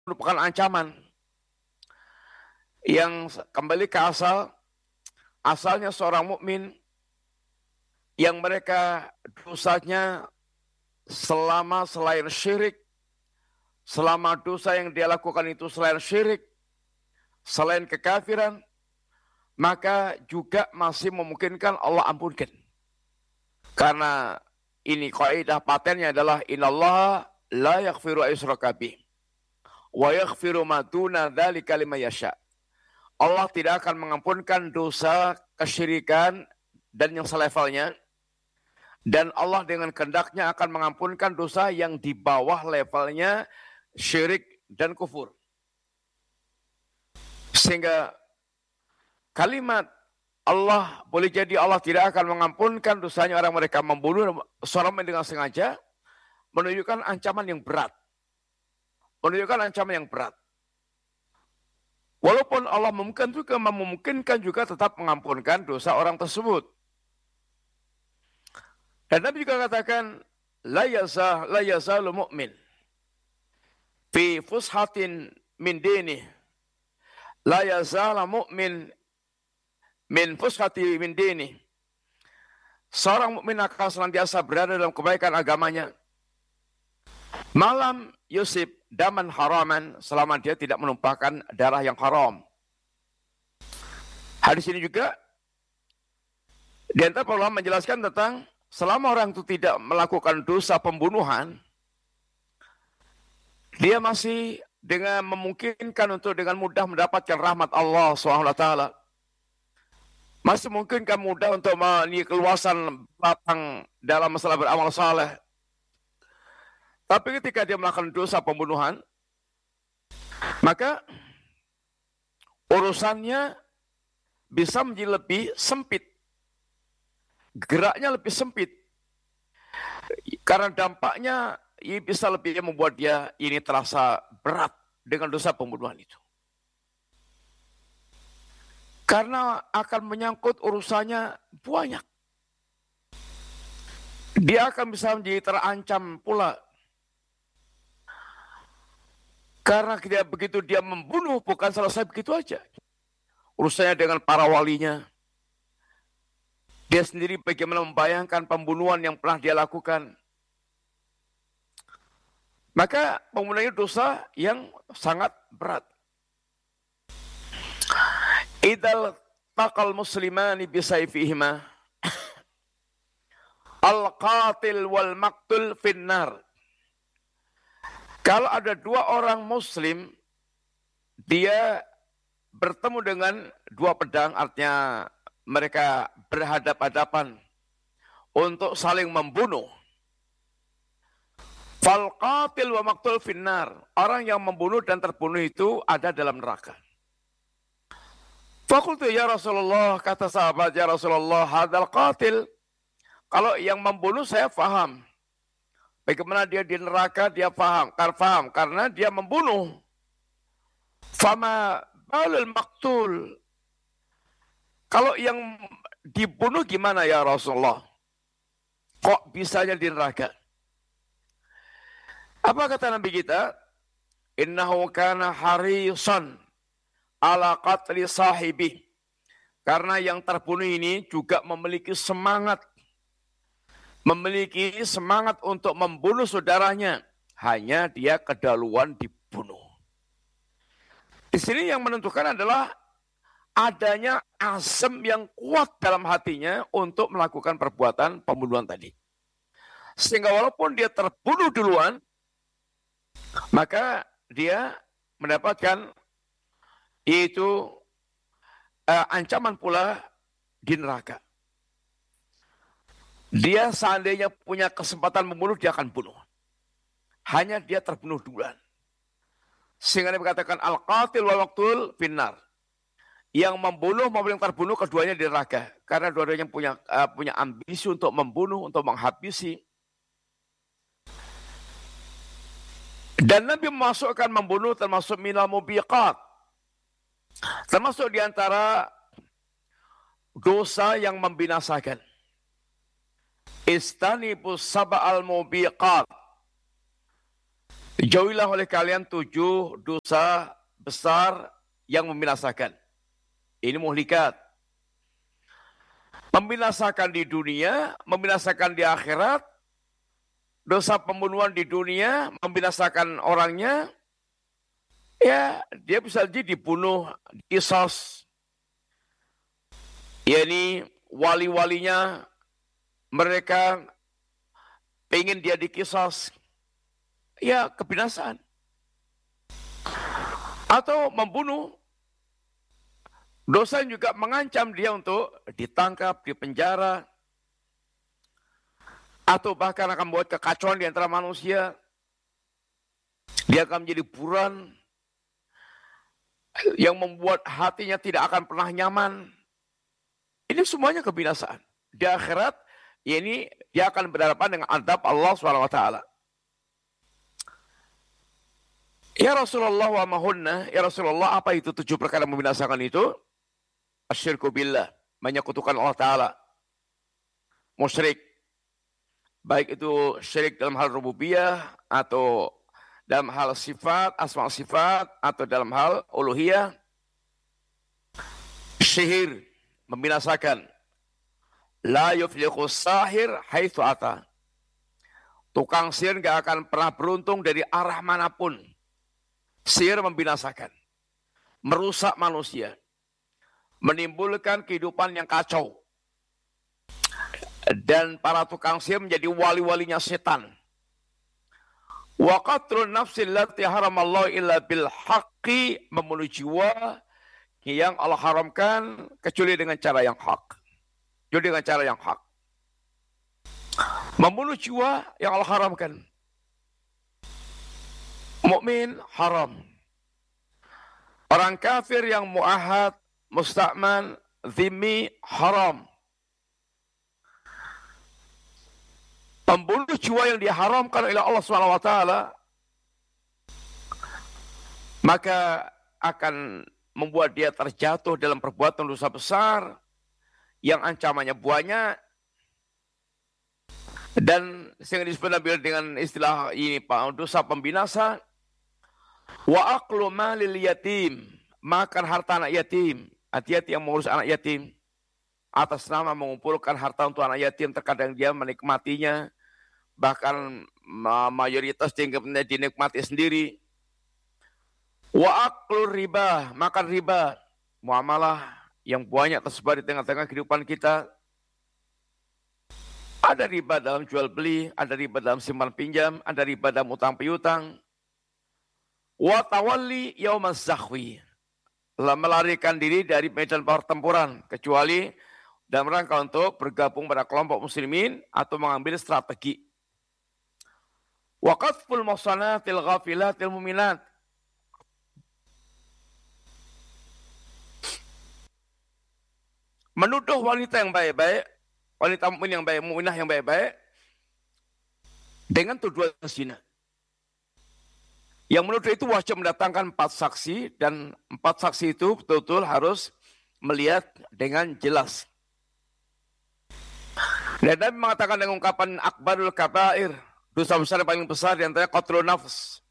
merupakan ancaman yang kembali ke asalnya seorang mukmin yang mereka dosanya selama selain syirik, selama dosa yang dia lakukan itu selain syirik, selain kekafiran, maka juga masih memungkinkan Allah ampunkan. Karena ini kaidah patennya adalah innallaha la yaghfiru ayyushraka bih wa yaghfiru ma duna dzalika liman yasha. Allah tidak akan mengampunkan dosa kesyirikan dan yang selevelnya, dan Allah dengan kehendaknya akan mengampunkan dosa yang di bawah levelnya syirik dan kufur. Sehingga kalimat Allah, boleh jadi Allah tidak akan mengampunkan dosanya orang mereka membunuh seorang dengan sengaja, menunjukkan ancaman yang berat. Menunjukkan ancaman yang berat. Walaupun Allah memungkinkan juga tetap mengampunkan dosa orang tersebut. Dan Nabi juga katakan, la yazalu mu'min fi fushatin min dini. La yazalu mu'min min fushati min dini. Seorang mukmin akan senantiasa berada dalam kebaikan agamanya. Malam yusib daman haraman, selama dia tidak menumpahkan darah yang haram. Hadis ini juga di antara para ulama menjelaskan tentang selama orang itu tidak melakukan dosa pembunuhan, dia masih dengan memungkinkan untuk dengan mudah mendapatkan rahmat Allah SWT. Masih memungkinkan mudah untuk memiliki keluasan lapang dalam masalah beramal saleh. Tapi ketika dia melakukan dosa pembunuhan, maka urusannya bisa menjadi lebih sempit. Geraknya lebih sempit. Karena dampaknya ini bisa lebih membuat dia ini terasa berat dengan dosa pembunuhan itu. Karena akan menyangkut urusannya banyak. Dia akan bisa menjadi terancam pula. Karena begitu dia membunuh, bukan selesai begitu aja. Urusannya dengan para walinya. Dia sendiri bagaimana membayangkan pembunuhan yang pernah dia lakukan. Maka pembunuhan itu dosa yang sangat berat. Idal taqal muslimani bisayfihima al-qatil wal maqtul finnar. Kalau ada dua orang muslim, dia bertemu dengan dua pedang, artinya mereka berhadap-hadapan untuk saling membunuh. Fal qatil wa maqtul finnar. Orang yang membunuh dan terbunuh itu ada dalam neraka. Fakultu ya Rasulullah, kata sahabat, ya Rasulullah, hadal qatil. Kalau yang membunuh saya faham. Bagaimana dia di neraka, dia faham karena dia membunuh. Fama balul maqtul. Kalau yang dibunuh gimana ya Rasulullah? Kok bisanya di neraka? Apa kata Nabi kita? Innahu kana harisan ala qatli sahibi. Karena yang terbunuh ini juga memiliki semangat untuk membunuh saudaranya. Hanya dia kedahuluan dibunuh. Di sini yang menentukan adalah adanya azam yang kuat dalam hatinya untuk melakukan perbuatan pembunuhan tadi. Sehingga walaupun dia terbunuh duluan, maka dia mendapatkan yaitu ancaman pula di neraka. Dia seandainya punya kesempatan membunuh, dia akan bunuh. Hanya dia terbunuh duluan. Sehingga dia mengatakan al-qatil wal maqtul finnar. Yang membunuh maupun yang terbunuh keduanya di neraka. Karena dua-duanya punya ambisi untuk membunuh, untuk menghabisi. Dan Nabi memasukkan membunuh termasuk minal mubiqat. Termasuk diantara dosa yang membinasakan. Istanibus sab'al mubiqat. Jauhilah oleh kalian 7 dosa besar yang membinasakan. Ini muhlikat. Membinasakan di dunia, membinasakan di akhirat. Dosa pembunuhan di dunia, membinasakan orangnya. Ya, dia bisa jadi dibunuh, qisas. Ya, ini wali-walinya mereka pengen dia diqisas. Ya, kebinasaan. Atau membunuh. Dosa juga mengancam dia untuk ditangkap, dipenjara, atau bahkan akan membuat kekacauan di antara manusia. Dia akan menjadi buran yang membuat hatinya tidak akan pernah nyaman. Ini semuanya kebinasaan. Di akhirat, ya ini dia akan berhadapan dengan adab Allah SWT. Ya Rasulullah wa mahunna, ya Rasulullah, apa itu 7 perkara membinasakan itu? Asyirku billah, menyekutukan Allah Ta'ala. Musyrik. Baik itu syirik dalam hal rububiyah, atau dalam hal sifat, asma sifat, atau dalam hal uluhiyah. Sihir, membinasakan. La yuflihu sahir haitsu ata. Tukang sihir gak akan pernah beruntung dari arah manapun. Sihir membinasakan. Merusak manusia. Menimbulkan kehidupan yang kacau. Dan para tukang sihir menjadi wali-walinya setan. Wa qatlun nafsil lati haramallahu illa bil haqqi, membunuh jiwa yang Allah haramkan kecuali dengan cara yang hak. Kecuali dengan cara yang hak. Membunuh jiwa yang Allah haramkan. Mukmin haram. Orang kafir yang muahad, musta'man, zimmi, haram. Membunuh jiwa yang diharamkan oleh Allah SWT, maka akan membuat dia terjatuh dalam perbuatan dosa besar yang ancamannya banyak. Dan sehingga disebut Nabi dengan istilah ini, dosa pembinasa. Wa aqlu malil yatim, makan harta anak yatim. Hati-hati yang mengurus anak yatim. Atas nama mengumpulkan harta untuk anak yatim, terkadang dia menikmatinya. Bahkan mayoritas dinikmati sendiri. Wa aqlu riba, makan riba. Muamalah yang banyak tersebar di tengah-tengah kehidupan kita. Ada riba dalam jual beli, ada riba dalam simpan pinjam, ada riba dalam utang piutang. Wa tawalli yaumaz zakhwi, melarikan diri dari medan pertempuran, kecuali dalam rangka untuk bergabung pada kelompok muslimin atau mengambil strategi. Wa qadful muhsanatil ghafilatil mu'minat, menuduh wanita yang baik-baik, wanita mukmin yang baik, mukminah yang baik-baik, dengan tuduhan zina. Yang menuduh itu wajib mendatangkan 4 saksi, dan 4 saksi itu betul-betul harus melihat dengan jelas. Dan Nabi mengatakan dengan ungkapan akbarul kabair, dosa besar yang paling besar di antaranya qatlun nafs.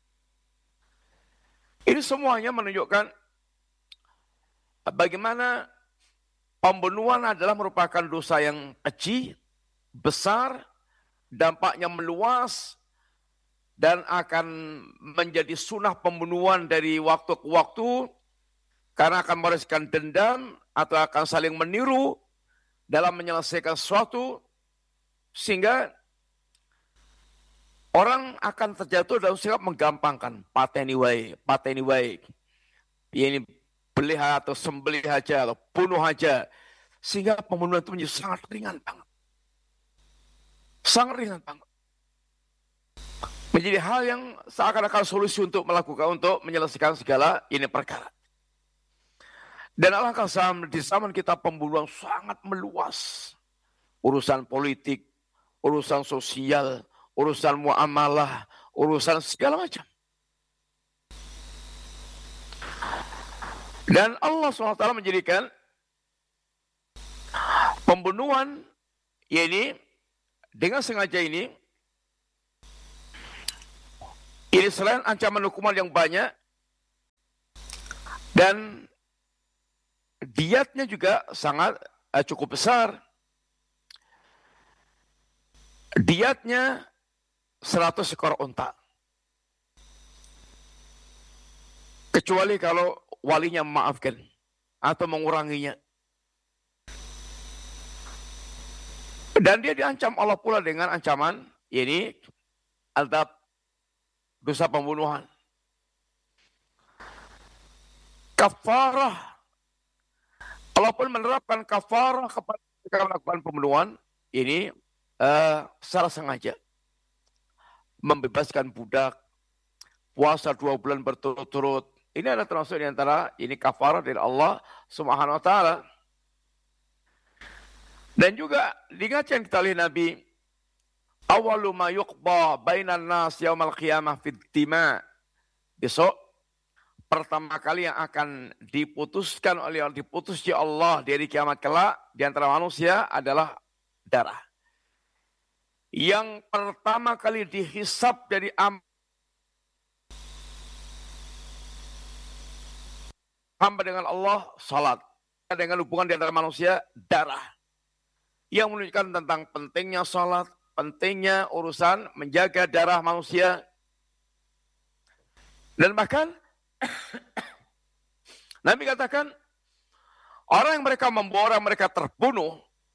Ini semuanya menunjukkan bagaimana pembunuhan adalah merupakan dosa yang keji, besar, dampaknya meluas, dan akan menjadi sunnah pembunuhan dari waktu ke waktu, karena akan mewariskan dendam atau akan saling meniru dalam menyelesaikan sesuatu, sehingga orang akan terjatuh dalam sikap menggampangkan, pateni wae, ini beli atau sembelih aja, atau bunuh aja, sehingga pembunuhan itu menjadi sangat ringan banget. Sangat ringan banget. Menjadi hal yang seakan-akan solusi untuk menyelesaikan segala ini perkara. Dan alangkah di zaman kita pembunuhan sangat meluas. Urusan politik, urusan sosial, urusan muamalah, urusan segala macam. Dan Allah SWT menjadikan pembunuhan ini dengan sengaja ini Ini selain ancaman hukuman yang banyak, dan diatnya juga sangat cukup besar. Diatnya 100 ekor unta. Kecuali kalau walinya memaafkan atau menguranginya. Dan dia diancam Allah pula dengan ancaman ini azab dosa pembunuhan. Kafarah. Allah pun menerapkan kafarah kepada mereka melakukan pembunuhan ini secara sengaja. Membebaskan budak, puasa 2 bulan berturut-turut. Ini adalah termasuk di antara ini kafarah dari Allah Subhanahu wa taala. Dan juga diingatkan kita oleh Nabi, awalu ma yuqba bainan nas yaumal qiyamah fid dima. Besok pertama kali yang akan diputus Allah dari kiamat kelak di antara manusia adalah darah. Yang pertama kali dihisab dari hamba dengan Allah, salat. Dengan hubungan di antara manusia, darah. Yang menunjukkan tentang pentingnya salat, pentingnya urusan menjaga darah manusia. Dan bahkan, Nabi katakan, orang yang mereka membawa orang mereka terbunuh,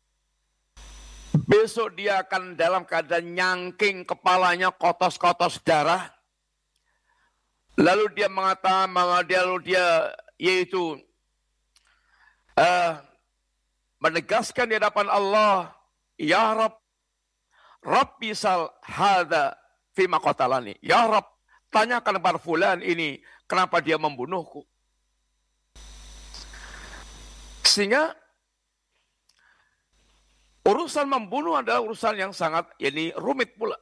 besok dia akan dalam keadaan nyangking kepalanya kotos-kotos darah. Lalu dia mengatakan, yaitu menegaskan di hadapan Allah, ya Rabb, Rabbi sal hadza fima qatalani. Ya Rabb, tanyakan kepada fulan ini kenapa dia membunuhku. Sehingga urusan membunuh adalah urusan yang sangat rumit pula.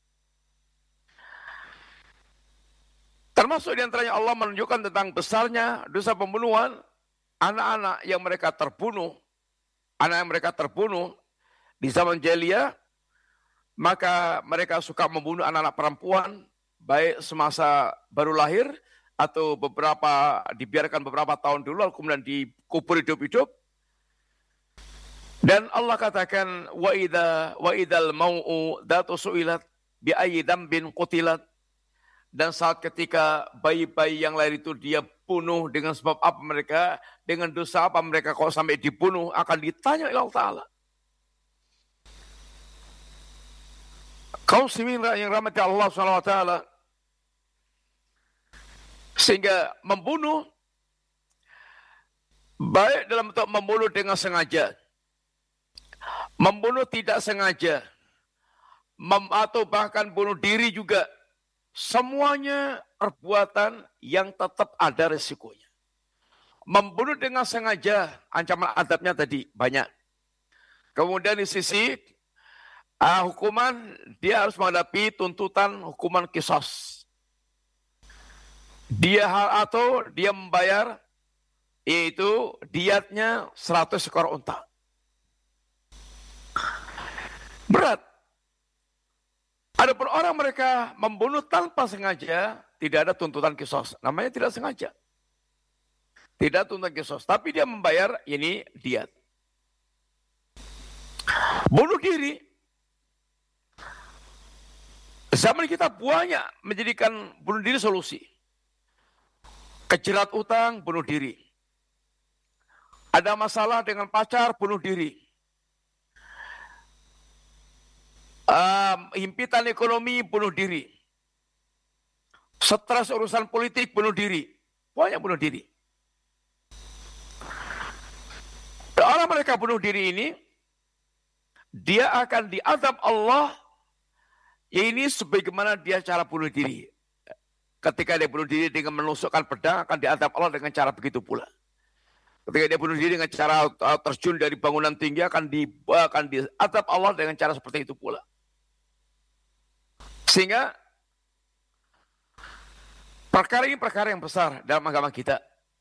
Termasuk di antaranya Allah menunjukkan tentang besarnya dosa pembunuhan anak-anak yang mereka terbunuh. Anak yang mereka terbunuh di zaman jahiliyah, maka mereka suka membunuh anak-anak perempuan, baik semasa baru lahir atau dibiarkan beberapa tahun dulu, kemudian dikubur hidup-hidup. Dan Allah katakan, wa idzal mau'u dzatu su'ilat bi ayyi dzambin qutilat. Dan saat ketika bayi-bayi yang lahir itu dia bunuh dengan sebab apa mereka, dengan dosa apa mereka kok sampai dibunuh, akan ditanya oleh Allah Ta'ala. Kaum muslimin yang rahmati Allah SWT. Sehingga membunuh, baik dalam bentuk membunuh dengan sengaja, membunuh tidak sengaja, atau bahkan bunuh diri juga, semuanya perbuatan yang tetap ada resikonya. Membunuh dengan sengaja, ancaman adabnya tadi banyak. Kemudian di sisi hukuman, dia harus menghadapi tuntutan hukuman qisas. Dia membayar, yaitu diatnya 100 ekor unta. Berat. Adapun orang mereka membunuh tanpa sengaja, tidak ada tuntutan qisas. Namanya tidak sengaja. Tidak tuntutan qisas, tapi dia membayar ini diat. Bunuh diri. Zaman kita banyak menjadikan bunuh diri solusi. Kejerat utang, bunuh diri. Ada masalah dengan pacar, bunuh diri. Himpitan ekonomi, bunuh diri. Stres urusan politik, bunuh diri. Banyak bunuh diri. Orang mereka bunuh diri ini, dia akan diazab Allah, ini sebagaimana dia cara bunuh diri. Ketika dia bunuh diri dengan menusukkan pedang, akan diazab Allah dengan cara begitu pula. Ketika dia bunuh diri dengan cara terjun dari bangunan tinggi, akan diazab Allah dengan cara seperti itu pula. Sehingga perkara ini perkara yang besar dalam agama kita.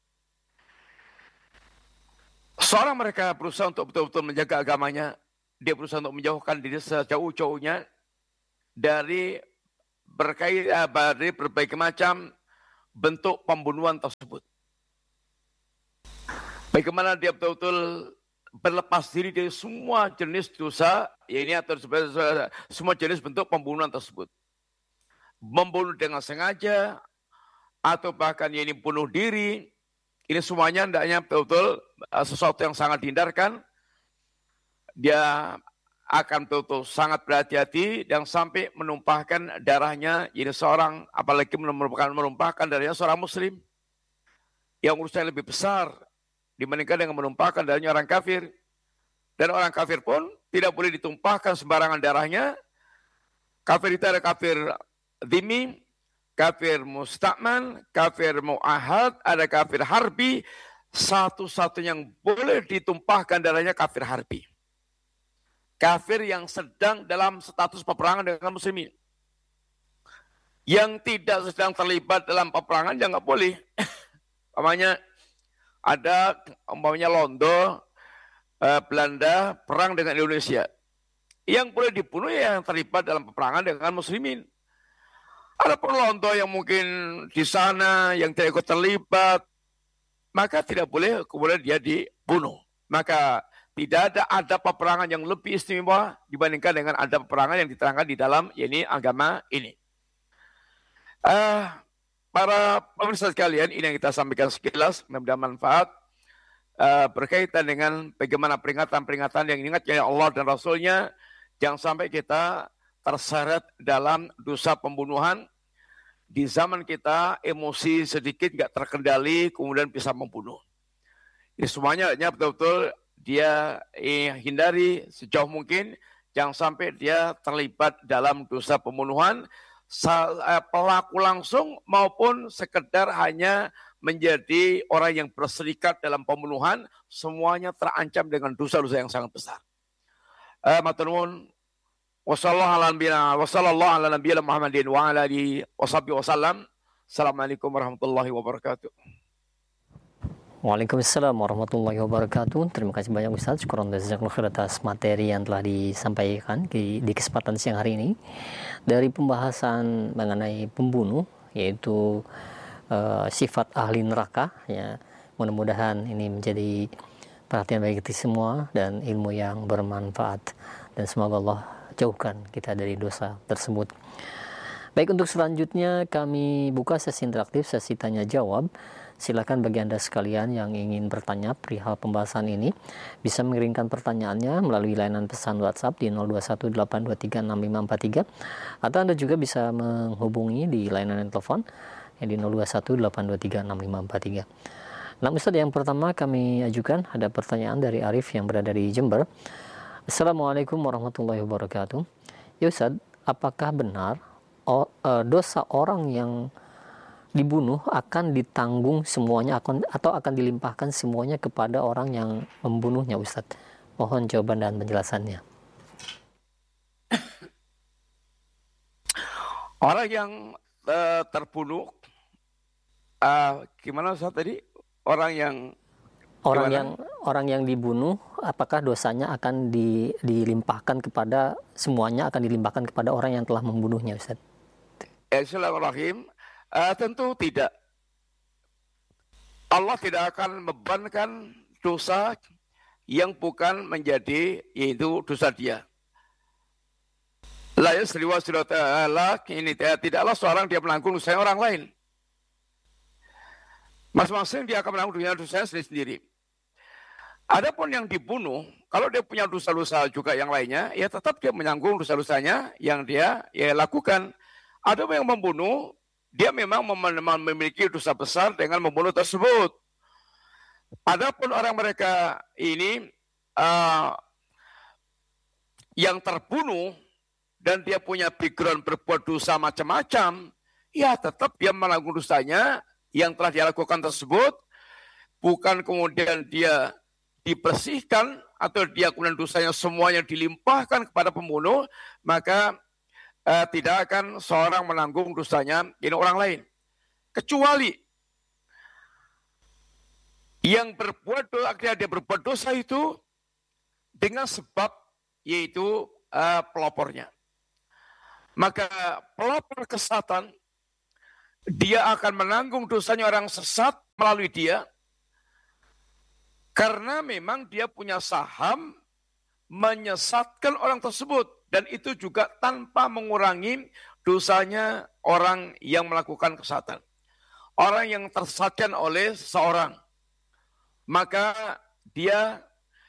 Seorang mereka berusaha untuk betul-betul menjaga agamanya. Dia berusaha untuk menjauhkan diri sejauh-jauhnya dari dari berbagai macam bentuk pembunuhan tersebut. Bagaimana dia betul-betul berlepas diri dari semua jenis dosa, ya ini atau semua jenis bentuk pembunuhan tersebut. Membunuh dengan sengaja, atau bahkan ya ini bunuh diri, ini semuanya hendaknya betul-betul sesuatu yang sangat dihindarkan. Dia akan betul-betul sangat berhati-hati dan sampai menumpahkan darahnya, ini seorang, apalagi menumpahkan darahnya seorang muslim, yang urusannya lebih besar dibandingkan dengan menumpahkan darahnya orang kafir. Dan orang kafir pun tidak boleh ditumpahkan sembarangan darahnya. Kafir itu ada kafir dhimmi, kafir musta'man, kafir mu'ahad, ada kafir harbi. Satu-satunya yang boleh ditumpahkan darahnya kafir harbi. Kafir yang sedang dalam status peperangan dengan muslimin. Yang tidak sedang terlibat dalam peperangan ya nggak boleh. Umpamanya ada Londo, Belanda perang dengan Indonesia. Yang boleh dibunuh ya yang terlibat dalam peperangan dengan muslimin. Ada Londo yang mungkin di sana yang tidak ikut terlibat, maka tidak boleh kemudian dia dibunuh. Maka tidak ada peperangan yang lebih istimewa dibandingkan dengan ada peperangan yang diterangkan di dalam agama ini. Para pemirsa sekalian, ini yang kita sampaikan sekilas, mudah-mudahan manfaat berkaitan dengan bagaimana peringatan-peringatan yang diingatkan oleh Allah dan Rasulnya. Jangan sampai kita terseret dalam dosa pembunuhan. Di zaman kita emosi sedikit gak terkendali kemudian bisa membunuh. Ini semuanya betul-betul dia hindari sejauh mungkin. Jangan sampai dia terlibat dalam dosa pembunuhan, pelaku langsung maupun sekedar hanya menjadi orang yang berserikat dalam pembunuhan, semuanya terancam dengan dosa-dosa yang sangat besar. Matur nuwun. Wassallallahu ala nabiyina Muhammadin wa ala alihi wasallam. Assalamualaikum warahmatullahi wabarakatuh. Waalaikumsalam warahmatullahi wabarakatuh. Terima kasih banyak Ustaz. Syukran jazakallahu khair atas materi yang telah disampaikan di kesempatan siang hari ini. Dari pembahasan mengenai pembunuh, yaitu sifat ahli neraka, ya. Mudah-mudahan ini menjadi perhatian bagi kita semua dan ilmu yang bermanfaat. Dan semoga Allah jauhkan kita dari dosa tersebut. Baik, untuk selanjutnya kami buka sesi interaktif, sesi tanya jawab. Silakan bagi Anda sekalian yang ingin bertanya perihal pembahasan ini bisa mengirimkan pertanyaannya melalui layanan pesan WhatsApp di 0218236543, atau Anda juga bisa menghubungi di layanan telepon yang di 0218236543. Nah, Ustaz, yang pertama kami ajukan ada pertanyaan dari Arif yang berada di Jember. Assalamualaikum warahmatullahi wabarakatuh. Ya Ustaz, apakah benar dosa orang yang dibunuh akan ditanggung semuanya atau akan dilimpahkan semuanya kepada orang yang membunuhnya, Ustadz? Mohon jawaban dan penjelasannya. Orang yang terbunuh, gimana Ustadz tadi? Orang yang dibunuh, apakah dosanya akan dilimpahkan kepada semuanya, akan dilimpahkan kepada orang yang telah membunuhnya, Ustadz? Bismillahirrahmanirrahim. Tentu tidak. Allah tidak akan membebankan dosa yang bukan menjadi yaitu dosa dia. La yasri wa ta'ala, ini tidaklah seorang dia menanggung dosa orang lain. Masing-masing dia akan menanggung dosanya sendiri-sendiri. Adapun yang dibunuh, kalau dia punya dosa-dosa juga yang lainnya, ya tetap dia menanggung dosa-dosanya yang dia lakukan. Ada yang membunuh, dia memang memiliki dosa besar dengan membunuh tersebut. Adapun orang mereka ini yang terbunuh dan dia punya background berbuat dosa macam-macam, ya tetap dia menanggung dosanya yang telah dia lakukan tersebut. Bukan kemudian dia dibersihkan atau dia kemudian dosanya semuanya dilimpahkan kepada pembunuh, maka tidak akan seorang menanggung dosanya ini orang lain. Kecuali yang berbuat dosa, akhirnya dia berbuat dosa itu dengan sebab yaitu pelopornya. Maka pelopor kesesatan, dia akan menanggung dosanya orang sesat melalui dia, karena memang dia punya saham menyesatkan orang tersebut. Dan itu juga tanpa mengurangi dosanya orang yang melakukan kesesatan. Orang yang tersesatkan oleh seseorang, maka dia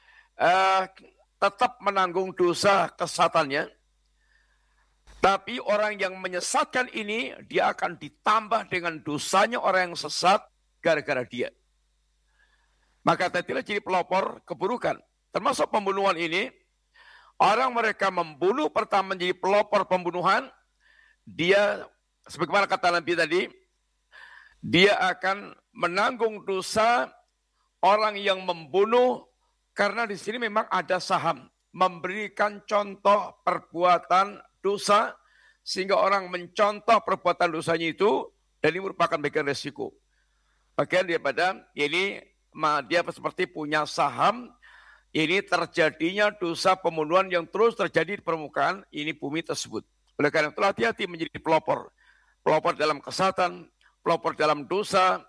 tetap menanggung dosa kesesatannya. Tapi orang yang menyesatkan ini, dia akan ditambah dengan dosanya orang yang sesat gara-gara dia. Maka tadilah jadi pelopor keburukan. Termasuk pembunuhan ini, orang mereka membunuh pertama menjadi pelopor pembunuhan, dia, sebagaimana kata Nabi tadi, dia akan menanggung dosa orang yang membunuh, karena di sini memang ada saham, memberikan contoh perbuatan dosa, sehingga orang mencontoh perbuatan dosanya itu, dan ini merupakan bagian resiko. Bagian daripada ini, dia seperti punya saham, ini terjadinya dosa pembunuhan yang terus terjadi di permukaan ini bumi tersebut. Oleh karena itu hati-hati menjadi pelopor. Pelopor dalam kesehatan, pelopor dalam dosa,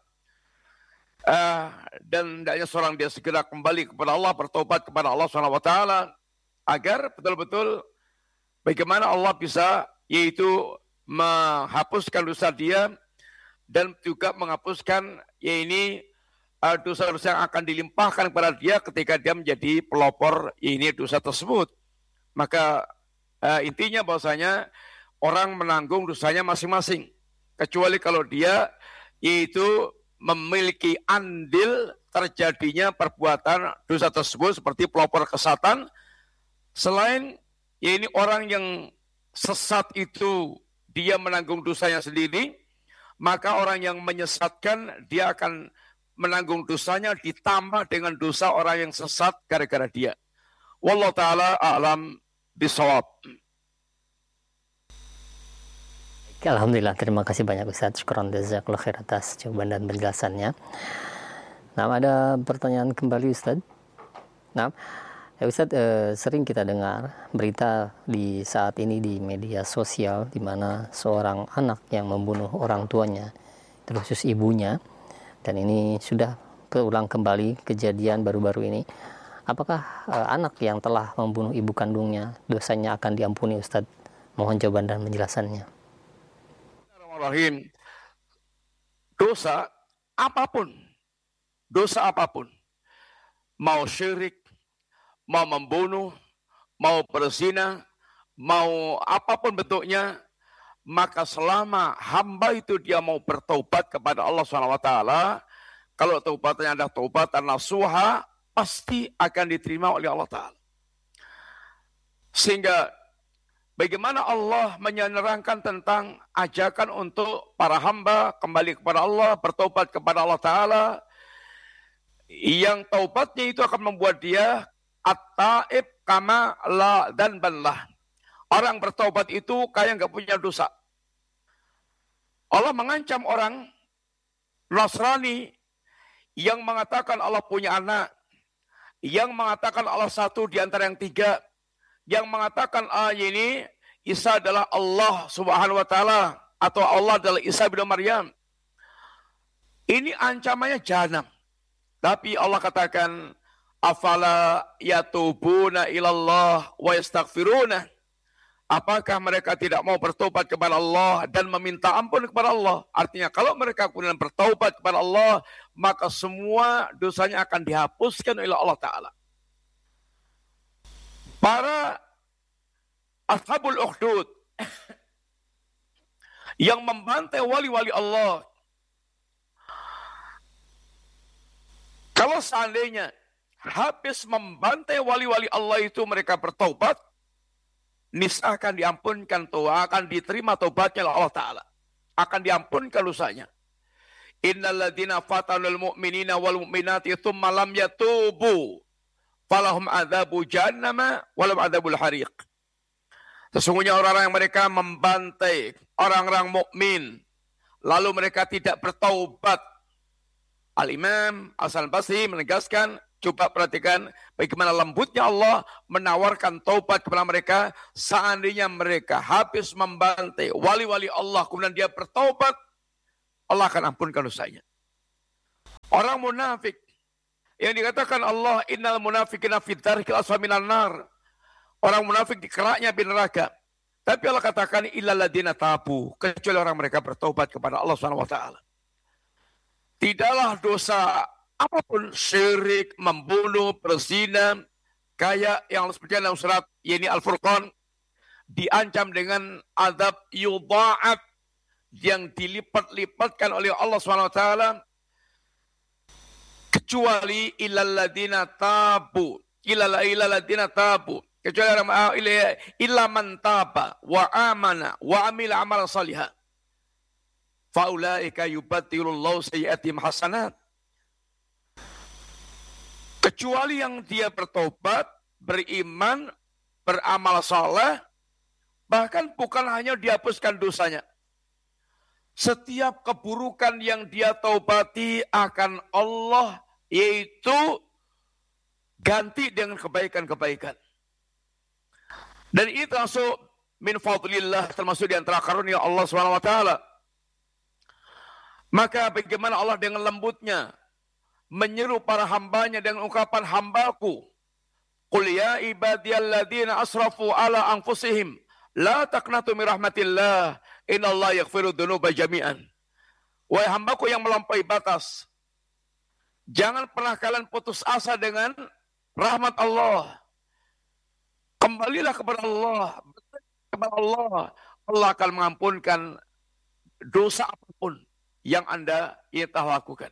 dan hendaknya seorang dia segera kembali kepada Allah, bertobat kepada Allah SWT, agar betul-betul bagaimana Allah bisa yaitu menghapuskan dosa dia, dan juga menghapuskan dosa-dosa yang akan dilimpahkan kepada dia ketika dia menjadi pelopor ini dosa tersebut. Maka intinya bahwasanya orang menanggung dosanya masing-masing, kecuali kalau dia yaitu memiliki andil terjadinya perbuatan dosa tersebut seperti pelopor kesesatan. Selain ini orang yang sesat itu dia menanggung dosanya sendiri, maka orang yang menyesatkan dia akan menanggung dosanya ditambah dengan dosa orang yang sesat gara-gara dia. Wallahu ta'ala a'lam bishawab. Alhamdulillah, terima kasih banyak Ustaz. Syukran jazakallahu khair atas jawaban dan penjelasannya. Nah, ada pertanyaan kembali Ustaz. Nah, Ustaz, sering kita dengar berita di saat ini di media sosial di mana seorang anak yang membunuh orang tuanya, terkhusus ibunya, dan ini sudah berulang kembali kejadian baru-baru ini. Apakah anak yang telah membunuh ibu kandungnya dosanya akan diampuni Ustaz? Mohon jawaban dan penjelasannya. Dosa apapun, mau syirik, mau membunuh, mau berzina, mau apapun bentuknya, maka selama hamba itu dia mau bertaubat kepada Allah SWT, kalau taubatnya adalah taubatan nasuha, pasti akan diterima oleh Allah Ta'ala. Sehingga bagaimana Allah menerangkan tentang ajakan untuk para hamba kembali kepada Allah, bertaubat kepada Allah Ta'ala, yang taubatnya itu akan membuat dia at-taib kama la dzanballah. Orang bertaubat itu kayak nggak punya dosa. Allah mengancam orang Nasrani yang mengatakan Allah punya anak, yang mengatakan Allah satu di antara yang tiga, yang mengatakan ini Isa adalah Allah Subhanahu wa taala atau Allah adalah Isa bin Maryam. Ini ancamannya jahanam. Tapi Allah katakan afala yatubuna ilallah wa yastaghfiruna. Apakah mereka tidak mau bertobat kepada Allah dan meminta ampun kepada Allah? Artinya kalau mereka kemudian bertobat kepada Allah, maka semua dosanya akan dihapuskan oleh Allah Ta'ala. Para ashabul ukhdud yang membantai wali-wali Allah, kalau seandainya habis membantai wali-wali Allah itu mereka bertobat, niscaya akan diampunkan akan diterima taubatnya oleh Allah Ta'ala. Akan diampunkan dosanya. Innalladzina fatanul mu'minina wal mu'minati thumma lam yatubu falahum adzabu jahannama walahum adzabul hariq. Sesungguhnya orang-orang yang mereka membantai orang-orang mukmin lalu mereka tidak bertaubat. Al-Imam Hasan Basri menegaskan Coba perhatikan bagaimana lembutnya Allah menawarkan taubat kepada mereka. Seandainya mereka habis membantai wali-wali Allah, kemudian dia bertaubat, Allah akan ampunkan dosanya. Orang munafik yang dikatakan Allah, innal munafiqina fi dzarkil asfali minan nar. Orang munafik di keraknya api neraka. Tapi Allah katakan illal ladzina tabu, kecuali orang mereka bertaubat kepada Allah Subhanahu wa taala. Tidaklah dosa apapun, syirik, membunuh, berzina, kayak yang seperti dalam surat yakni Al-Furqan, diancam dengan azab yudha'af yang dilipat-lipatkan oleh Allah SWT, kecuali illal ladzina tabu, kecuali illa man taba wa amana wa amila amalan salihah faulaika yubaddilullahu sayyi'atihim hasanat. Kecuali yang dia bertobat, beriman, beramal saleh, bahkan bukan hanya dihapuskan dosanya. Setiap keburukan yang dia taubati akan Allah, yaitu ganti dengan kebaikan-kebaikan. Dan itu termasuk min fadlillah, termasuk di antara karunia Allah SWT. Maka bagaimana Allah dengan lembutnya menyeru para hambanya dengan ungkapan hambaku, qul ya ibadiyalladzina asrafu ala anfusihim la taqnatu min rahmatillah innallaha yaghfiru dzunuba jami'an. Wahai hambaku yang melampaui batas, jangan pernah kalian putus asa dengan rahmat Allah. Kembalilah kepada Allah, Allah akan mengampunkan dosa apapun yang Anda telah lakukan.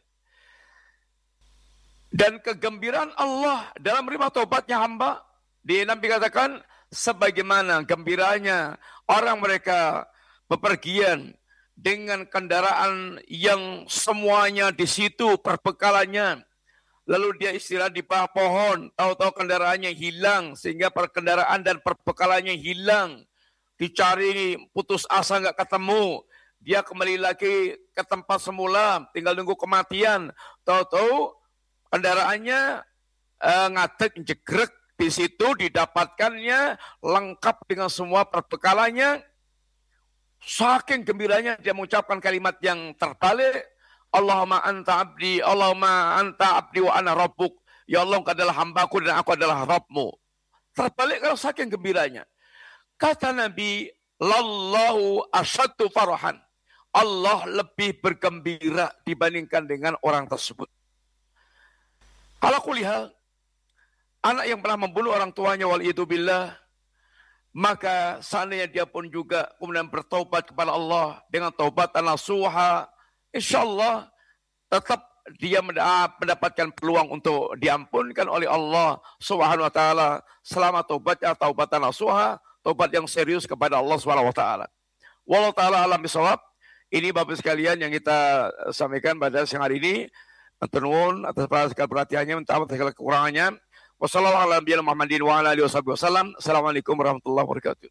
Dan kegembiraan Allah dalam menerima taubatnya hamba, di Nabi katakan sebagaimana gembiranya orang mereka bepergian dengan kendaraan yang semuanya di situ perbekalannya, lalu dia istirahat di bawah pohon, tahu-tahu kendaraannya hilang, sehingga perkendaraan dan perbekalannya hilang, dicari putus asa nggak ketemu, dia kembali lagi ke tempat semula, tinggal nunggu kematian, tahu-tahu kendaraannya ngadeg jegrek, di situ didapatkannya lengkap dengan semua perbekalannya. Saking gembiranya dia mengucapkan kalimat yang terbalik, Allahumma anta abdi wa ana rabbuk. Ya Allah, engkau adalah hambaku dan aku adalah Rabbmu. Terbalik kalau saking gembiranya. Kata Nabi, lallahu asyaddu farahan. Allah lebih bergembira dibandingkan dengan orang tersebut. Kalau kulihat anak yang pernah membunuh orang tuanya waliyadzubillah, maka seandainya dia pun juga kemudian bertaubat kepada Allah dengan taubatan nasuha, insyaallah tetap dia mendapatkan peluang untuk diampunkan oleh Allah Subhanahu wa taala selama taubatnya taubatan nasuha, taubat yang serius kepada Allah Subhanahu wa taala. Wallahu taala alam bisawab. Ini Bapak sekalian yang kita sampaikan pada siang hari ini. Nuwun atas segala perhatiannya, minta maaf atas segala kekurangannya. Wassalamualaikum warahmatullahi wabarakatuh.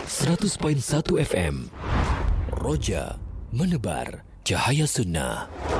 100.1 FM. Roja menebar cahaya sunnah.